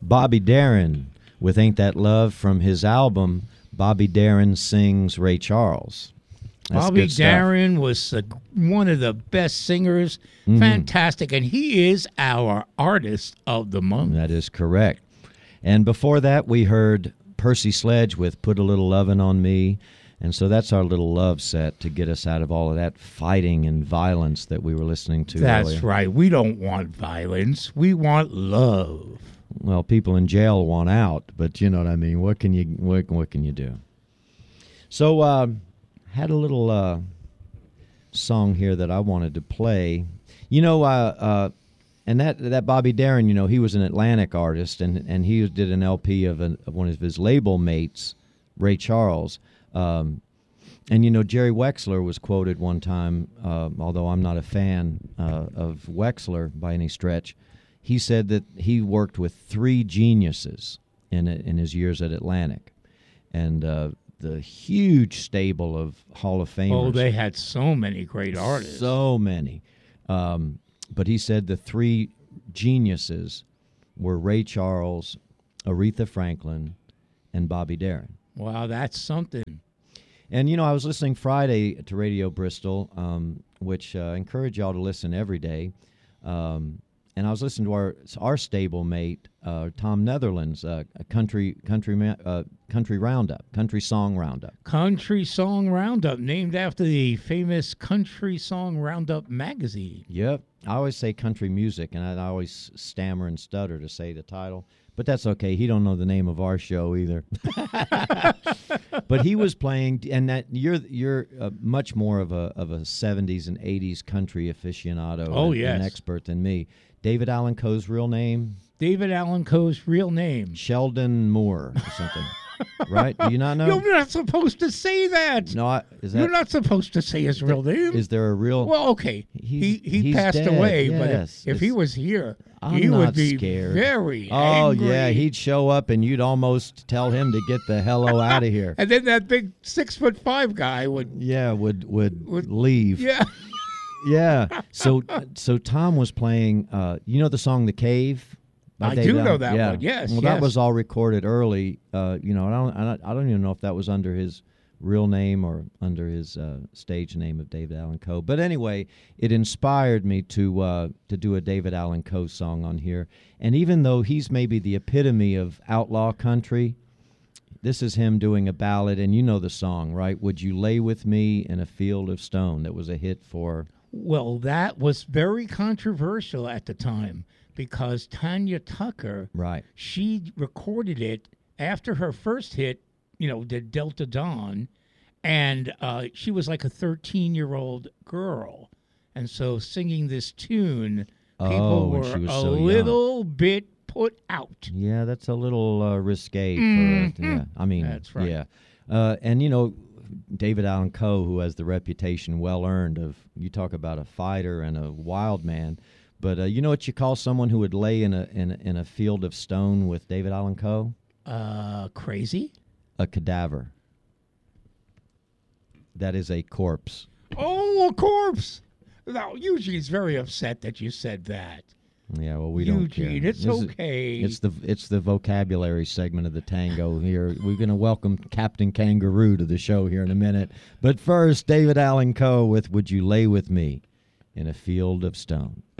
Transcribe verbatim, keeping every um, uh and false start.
Bobby Darin with Ain't That Love from his album Bobby Darin Sings Ray Charles. That's Bobby good stuff. Darin was uh, one of the best singers. Mhm. Fantastic. And he is our artist of the month. That is correct. And before that, we heard Percy Sledge with Put a Little Lovin' on Me. And so that's our little love set to get us out of all of that fighting and violence that we were listening to That's earlier. right. We don't want violence. We want love. Well, people in jail want out, but you know what I mean. What can you what, what can you do? So, uh, had a little uh, song here that I wanted to play. You know, uh, uh, and that that Bobby Darin, you know, he was an Atlantic artist, and and he did an L P of, an, of one of his label mates, Ray Charles. Um, and, you know, Jerry Wexler was quoted one time, uh, although I'm not a fan uh, of Wexler by any stretch. He said that he worked with three geniuses in in his years at Atlantic. And uh, the huge stable of Hall of Famers. Oh, they had so many great artists. So many. Um, but he said the three geniuses were Ray Charles, Aretha Franklin, and Bobby Darin. Wow, that's something. And, you know, I was listening Friday to Radio Bristol, um, which uh, I encourage y'all to listen every day. Um, and I was listening to our our stable mate, uh, Tom Netherlands, uh, a country country ma- uh, country roundup, country song roundup. Country Song Roundup, named after the famous Country Song Roundup magazine. Yep. I always say country music, and I always stammer and stutter to say the title. But that's okay. He don't know the name of our show either. But he was playing, and that you're you're uh, much more of a of a seventies and eighties country aficionado Oh, and, yes. and expert than me. David Allan Coe's real name? David Allan Coe's real name. Sheldon Moore or something. Right? Do you not know? You're not supposed to say that. No, I, is that You're not supposed to say his real name. is there a real? Well, okay. He's- he he he's passed dead, away, yes. but if, if he was here, I'm he not would be scared. very Oh angry. yeah, he'd show up and you'd almost tell him to get the hello out of here. And then that big six foot five guy would. Yeah, would would, Would- leave. Yeah. Yeah. So so Tom was playing. Uh, you know the song "The Cave." by I David do know Allen? that Yeah. one, yes, Well, yes. that was all recorded early. Uh, you know, I don't, I don't I don't even know if that was under his real name or under his uh, stage name of David Allan Coe. But anyway, it inspired me to uh, to do a David Allan Coe song on here. And even though he's maybe the epitome of outlaw country, this is him doing a ballad, and you know the song, right? Would You Lay With Me in a Field of Stone? That was a hit for... Well, that was very controversial at the time because Tanya Tucker, Right. she recorded it after her first hit, you know, the Delta Dawn, and uh, she was like a thirteen-year-old girl. And so singing this tune, people Oh, when were she was a so young. little bit put out. Yeah, that's a little uh, risque. For, Mhm. yeah, I mean, That's right. Yeah, uh, and you know, David Allan Coe, who has the reputation well earned of, you talk about a fighter and a wild man, but uh, you know what you call someone who would lay in a in a, in a field of stone with David Allan Coe? Uh, crazy? A cadaver. That is a corpse. Oh, a corpse! Now, Eugene's very upset that you said that. Yeah, well, we don't care. Eugene, it's This is- okay. It's the it's the vocabulary segment of the tango here. We're going to welcome Captain Kangaroo to the show here in a minute. But first, David Allan Coe with "Would You Lay With Me in a Field of Stone."